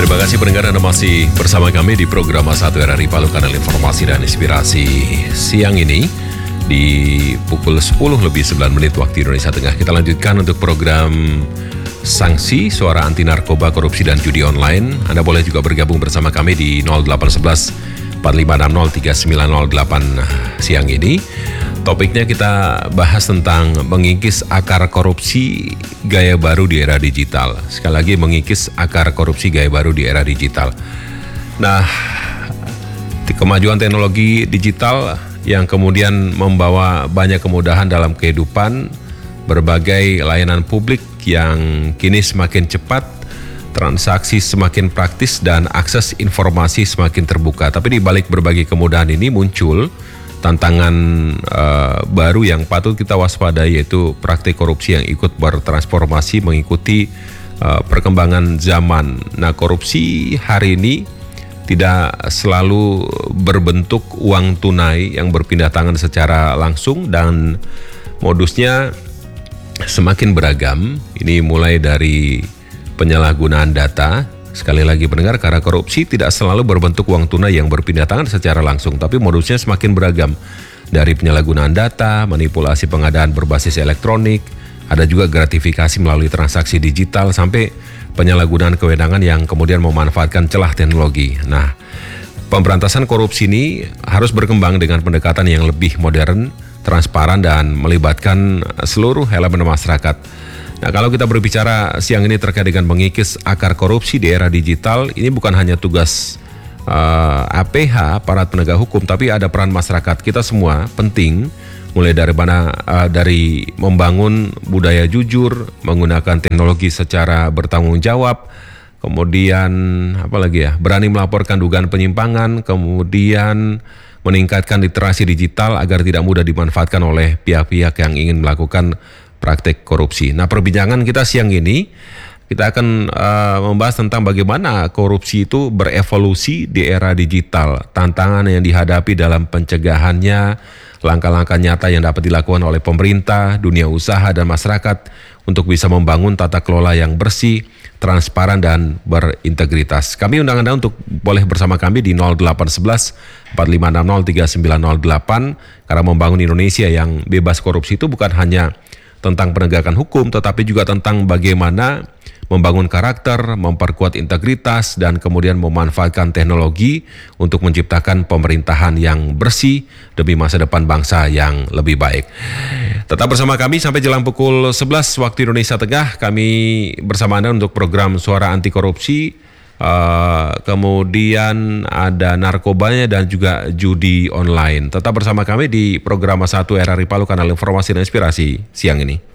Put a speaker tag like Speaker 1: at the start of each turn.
Speaker 1: Terima kasih pendengar, Anda masih bersama kami di program A1 RRI Palu, kanal informasi dan inspirasi. Siang ini di pukul 10 lebih 9 menit waktu Indonesia Tengah, kita lanjutkan untuk program sanksi suara anti narkoba, korupsi dan judi online. Anda boleh juga bergabung bersama kami di 0811 4560 3908 siang ini. Topiknya kita bahas tentang mengikis akar korupsi gaya baru di era digital. Sekali lagi, mengikis akar korupsi gaya baru di era digital. Nah, kemajuan teknologi digital yang kemudian membawa banyak kemudahan dalam kehidupan, berbagai layanan publik yang kini semakin cepat, transaksi semakin praktis, dan akses informasi semakin terbuka. Tapi di balik berbagai kemudahan ini muncul tantangan baru yang patut kita waspadai, yaitu praktik korupsi yang ikut bertransformasi mengikuti perkembangan zaman. Nah, korupsi hari ini tidak selalu berbentuk uang tunai yang berpindah tangan secara langsung, dan modusnya semakin beragam. Ini mulai dari penyalahgunaan data. Sekali lagi pendengar, karena korupsi tidak selalu berbentuk uang tunai yang berpindah tangan secara langsung, tapi modusnya semakin beragam. Dari penyalahgunaan data, manipulasi pengadaan berbasis elektronik, ada juga gratifikasi melalui transaksi digital, sampai penyalahgunaan kewenangan yang kemudian memanfaatkan celah teknologi. Nah, pemberantasan korupsi ini harus berkembang dengan pendekatan yang lebih modern, transparan, dan melibatkan seluruh elemen masyarakat. Nah, kalau kita berbicara siang ini terkait dengan mengikis akar korupsi di era digital, ini bukan hanya tugas APH, aparat penegak hukum, tapi ada peran masyarakat. Kita semua penting, mulai dari membangun budaya jujur, menggunakan teknologi secara bertanggung jawab, kemudian berani melaporkan dugaan penyimpangan, kemudian meningkatkan literasi digital agar tidak mudah dimanfaatkan oleh pihak-pihak yang ingin melakukan praktek korupsi. Nah, perbincangan kita siang ini, kita akan membahas tentang bagaimana korupsi itu berevolusi di era digital, tantangan yang dihadapi dalam pencegahannya, langkah-langkah nyata yang dapat dilakukan oleh pemerintah, dunia usaha, dan masyarakat untuk bisa membangun tata kelola yang bersih, transparan, dan berintegritas. Kami undang Anda untuk boleh bersama kami di 0811 4560 3908, karena membangun Indonesia yang bebas korupsi itu bukan hanya tentang penegakan hukum, tetapi juga tentang bagaimana membangun karakter, memperkuat integritas, dan kemudian memanfaatkan teknologi untuk menciptakan pemerintahan yang bersih demi masa depan bangsa yang lebih baik. Tetap bersama kami sampai jelang pukul 11 waktu Indonesia Tengah. Kami bersama Anda untuk program Suara Anti Korupsi, kemudian ada narkobanya dan juga judi online. Tetap bersama kami di program A1 RRI Palu, kanal informasi dan inspirasi siang ini.